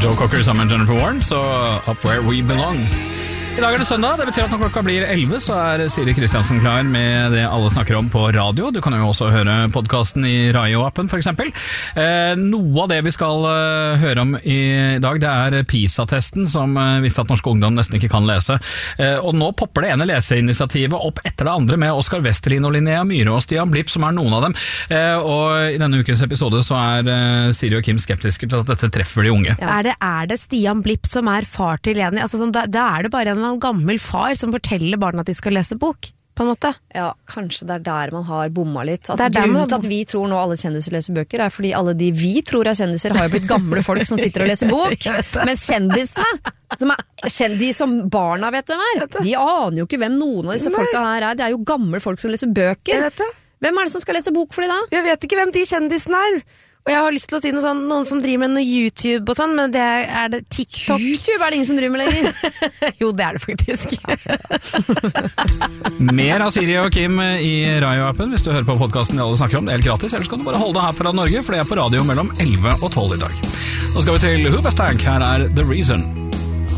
Joe Cocker sammen med Jennifer Warren, så Up Where We Belong. I dag det søndag, det betyr at når klokka blir 11, så Siri Kristiansen klar med det alle snakker om på radio. Du kan jo også høre podcasten i Radio-appen, for eksempel. Noe av det vi skal høre om i dag, det PISA-testen, som visste at norsk ungdom nesten ikke kan lese. Og nå popper det ene leseinitiativet opp etter det andre med Oskar Westerlin og Linnea Myhre og Stian Blipp, som noen av dem. Og i denne ukens episode så Siri og Kim skeptiske til at dette treffer de unge. Ja. Er det Stian Blipp som far til Leni? Altså, sånn, da det bare en gammel far som forteller barna at de skal lese bok, på en måte. Ja, kanskje det der man har bomma litt. At grunnen til at vi tror nå alle kjendiser leser bøker, fordi alle de vi tror kjendiser har jo blitt gamle folk som sitter og leser bok. Mens kjendisene, de som barna vet hvem de aner jo ikke hvem noen av disse folka her det jo gamle folk som leser bøker. Hvem det som skal lese bok for de da? Jeg vet ikke hvem de kjendisene Og jeg har lyst til å si noe sånn, noen som driver med noe YouTube og sånn, men det det TikTok. YouTube det ingen som driver med lenger. Jo, det det faktisk. Mer av Siri og Kim i Radio-appen hvis du hører på podcasten alle snakker om. Det helt gratis, ellers kan du bare holde deg her fra Norge, for det på radio mellom 11 og 12 i dag. Nå skal vi til Hoobastank, her The Reason.